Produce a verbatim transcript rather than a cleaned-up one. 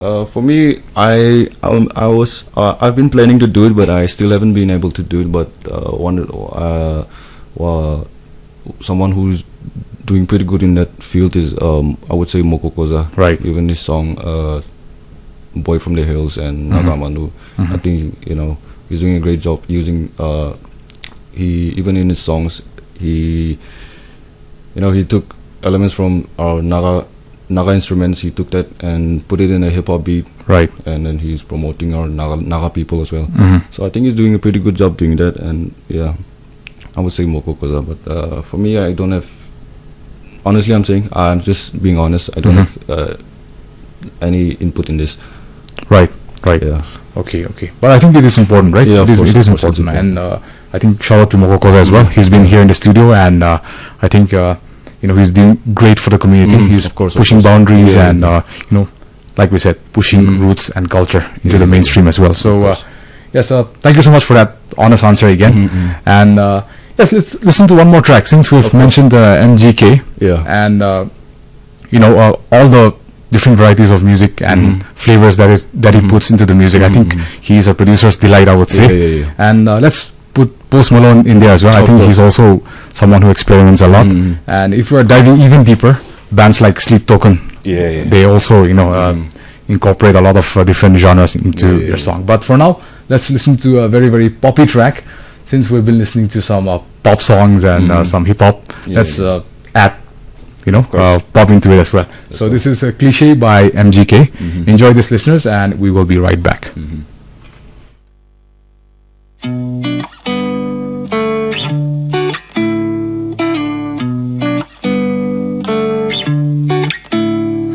Uh, for me, I I, I was uh, I've been planning to do it, but I still haven't been able to do it. But uh, one uh, uh, someone who's doing pretty good in that field is um, I would say Moko Koza. Right. Even his song uh, "Boy from the Hills" and Mhm. Nagamandu. Mhm. I think you know he's doing a great job using. Uh, he even in his songs he you know he took elements from our Naga. Naga instruments, he took that and put it in a hip hop beat, Right. and then he's promoting our Naga, Naga people as well. Mhm. So I think he's doing a pretty good job doing that, and yeah, I would say Moko Koza. But uh, for me, I don't have. Honestly, I'm saying I'm just being honest. I don't Mhm. have uh, any input in this. Right. Right. Yeah, Okay. Okay. But I think it is important, right? Yeah, of it is. course, It is of course, it's important, important. and uh, I think shout out to Moko Koza as well. He's been here in the studio, and uh, I think. Uh, you know, he's doing great for the community. Mm, he's of course, of pushing course. boundaries Yeah, and, yeah. uh, you know, like we said, pushing Mm. roots and culture into Yeah, the yeah, mainstream as well. So, Of uh, course. yes, uh, thank you so much for that honest answer again. Mhm, mhm. And uh, yes, let's listen to one more track since we've mentioned uh, M G K Yeah. and, uh, you know, uh, all the different varieties of music and Mhm. flavors that is that he Mhm. puts into the music. I Mhm, think mhm. he's a producer's delight, I would say. Yeah, yeah, yeah. And uh, let's put Post Malone in there as well. I Of think course. he's also someone who experiments a lot. Mhm. And if we're diving even deeper, bands like Sleep Token, Yeah, yeah. they also, you know, uh, Mhm. incorporate a lot of uh, different genres into Yeah, yeah, their yeah. song. But for now, let's listen to a very, very poppy track. Since we've been listening to some uh, pop songs and uh, Mhm. some hip hop, Yeah, let's yeah. uh, add, you know, course. uh, pop into it as well. So right. this is a Cliche by M G K. Mhm. Enjoy this, listeners, and we will be right back. Mhm.